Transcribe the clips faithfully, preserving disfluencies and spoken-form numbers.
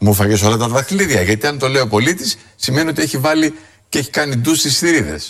Μου φαγες όλα τα δαχτυλίδια. Γιατί αν το λέει ο πολίτης, σημαίνει ότι έχει βάλει και έχει κάνει ντους στις θηρίδες.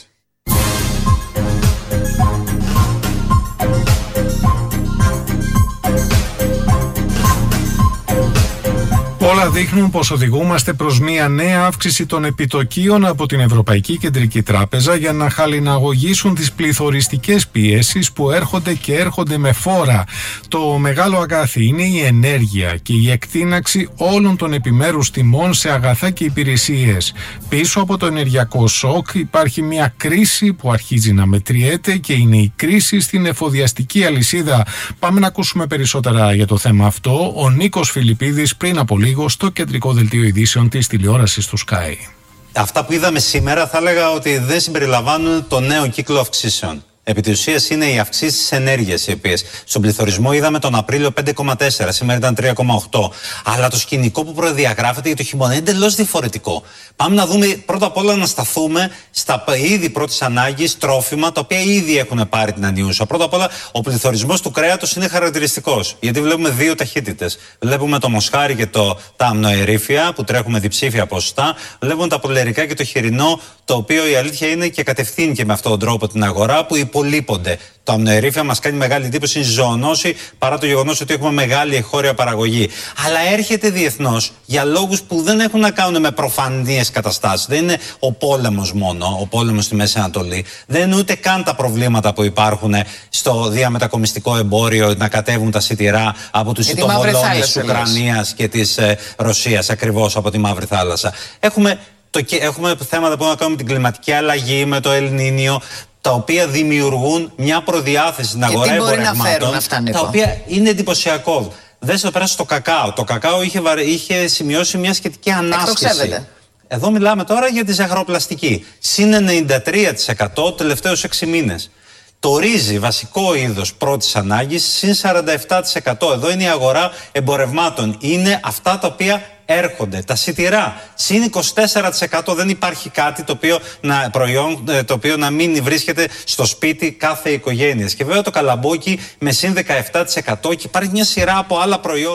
Όλα δείχνουν πως οδηγούμαστε προς μια νέα αύξηση των επιτοκίων από την Ευρωπαϊκή Κεντρική Τράπεζα για να χαλιναγωγήσουν τις πληθωριστικές πιέσεις που έρχονται και έρχονται με φόρα. Το μεγάλο αγκάθι είναι η ενέργεια και η εκτείναξη όλων των επιμέρους τιμών σε αγαθά και υπηρεσίες. Πίσω από το ενεργειακό σοκ υπάρχει μια κρίση που αρχίζει να μετριέται και είναι η κρίση στην εφοδιαστική αλυσίδα. Πάμε να ακούσουμε περισσότερα για το θέμα αυτό. Ο Νίκος Φιλιππίδης πριν από λίγο στο κεντρικό δελτίο ειδήσεων της τηλεόρασης του Sky. Αυτά που είδαμε σήμερα θα έλεγα ότι δεν συμπεριλαμβάνουν το νέο κύκλο αυξήσεων. Επί της ουσίας είναι οι αυξήσεις της ενέργειας οι οποίες στον πληθωρισμό είδαμε τον Απρίλιο πέντε κόμμα τέσσερα, σήμερα ήταν τρία κόμμα οκτώ. Αλλά το σκηνικό που προδιαγράφεται για το χειμώνα είναι εντελώς διαφορετικό. Πάμε να δούμε πρώτα απ' όλα να σταθούμε στα είδη πρώτης ανάγκης τρόφιμα τα οποία ήδη έχουν πάρει την ανιούσα. Πρώτα απ' όλα ο πληθωρισμός του κρέατος είναι χαρακτηριστικός. Γιατί βλέπουμε δύο ταχύτητες. Βλέπουμε το μοσχάρι και το, τα αμνοερήφια που τρέχουμε διψήφια ποσοστά. Βλέπουμε τα πουλερικά και το χοιρινό, το οποίο η αλήθεια είναι και κατευθύνει και με αυτόν τον τρόπο την αγορά που υπολείπονται. Το αμνοερήφια μας κάνει μεγάλη εντύπωση, είναι ζωονόση παρά το γεγονός ότι έχουμε μεγάλη εγχώρια παραγωγή. Αλλά έρχεται διεθνώς για λόγους που δεν έχουν να κάνουν με προφανείς καταστάσεις. Δεν είναι ο πόλεμος μόνο, ο πόλεμος στη Μέση Ανατολή. Δεν είναι ούτε καν τα προβλήματα που υπάρχουν στο διαμετακομιστικό εμπόριο να κατέβουν τα σιτηρά από τους σιτοβολώνες της Ουκρανίας και της ε, Ρωσίας, ακριβώς από τη Μαύρη Θάλασσα. Έχουμε, το, έχουμε θέματα που έχουν να κάνουν με την κλιματική αλλαγή, με το Ελνίνιο, τα οποία δημιουργούν μια προδιάθεση στην αγορά εμπορευμάτων, αυτά, τα οποία είναι εντυπωσιακό. Δες εδώ πέρα στο κακάο. Το κακάο είχε, είχε σημειώσει μια σχετική ανάσκηση. Εδώ μιλάμε τώρα για τη ζαχαροπλαστική. Συν ενενήντα τρία τοις εκατό τους τελευταίους έξι μήνες. Το ρύζι, βασικό είδος πρώτης ανάγκης, συν σαράντα επτά τοις εκατό. Εδώ είναι η αγορά εμπορευμάτων. Είναι αυτά τα οποία έρχονται. Τα σιτηρά, συν είκοσι τέσσερα τοις εκατό. Δεν υπάρχει κάτι το οποίο, να, προϊόν, το οποίο να μην βρίσκεται στο σπίτι κάθε οικογένειας. Και βέβαια το καλαμπόκι με συν δεκαεπτά τοις εκατό και υπάρχει μια σειρά από άλλα προϊόντα.